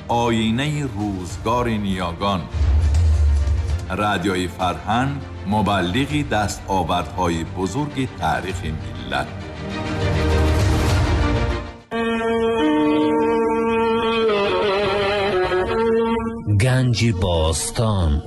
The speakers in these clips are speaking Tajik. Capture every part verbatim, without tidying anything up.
آینه روزگار نیاگان. رادیوی فرهنگ مبلغ دستاوردهای بزرگ تاریخ ملت. گنج باستان.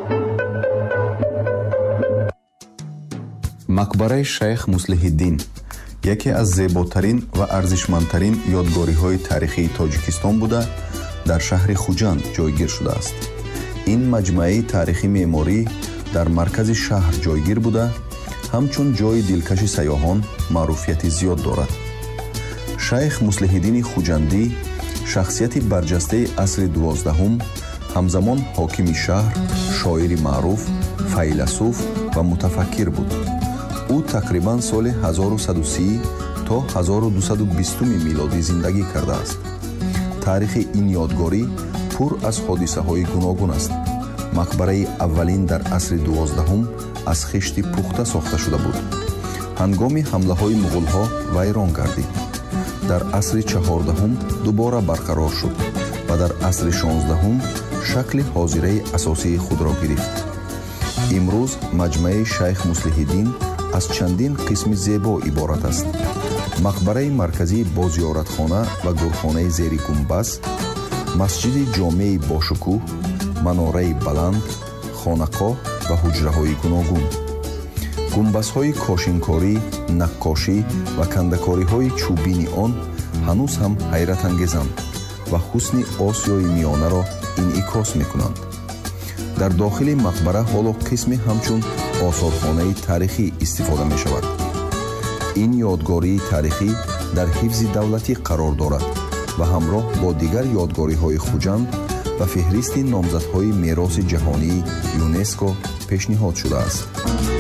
мақбараи шайх муслиҳиддин яке аз зеботарин ва арзишмандтарин ёдгориҳои таърихии тоҷикистон буда дар шаҳри хуҷанд ҷойгир шудааст. ин маҷмӯаи таърихи меъморӣ дар маркази шаҳр ҷойгир буда ҳамчун ҷойи дилкаши сайёҳон маъруфияти зиёд дорад. шайх муслиҳиддини хуҷандӣ шахсияти барҷастаи асри дувоздаҳум, ҳамзамон ҳокими шаҳр, шоири маъруф, файласуф ва мутафаккир буд. ӯ тақрибан соли ҳазору саду си то ҳазору дусаду бистум милодӣ зиндагӣ кардааст. таърихи ин ёдгорӣ пур аз ҳодисаҳои гуногун аст. мақбараи аввалин дар асри дувоздаҳум аз хишти пухта сохта шуда буд. ҳангоми ҳамлаҳои муғулҳо вайрон гардид. дар асри чаҳордаҳум дубора барқарор шуд ва дар асри шонздаҳум шакли ҳозираи асосии худро гирифт. имрӯз маҷмӯаи шайх муслиҳиддин аз чандин қисми зебо иборат аст. мақбараи марказӣ бо зиёратхона ва гурхонаи зери гумбаз, масҷиди ҷомеи бошукӯҳ, манораи баланд, хонақоҳ ва ҳуҷраҳои гуногун. гумбазҳои кошинкорӣ, наққошӣ ва кандакориҳои чӯбини он ҳанӯз ҳам ҳайратангезанд ва ҳусни Осиёи миёнаро инъикос мекунанд. дар дохили мақбара ҳоло қисме ҳамчун осорхонаи таърихӣ истифода мешавад. ин ёдгории таърихӣ дар ҳифзи давлатӣ қарор дорад ва ҳамроҳ бо дигар ёдгориҳои хуҷанд ба феҳристи номзадҳои мероси ҷаҳонии ЮНЕСКО пешниҳод шудааст.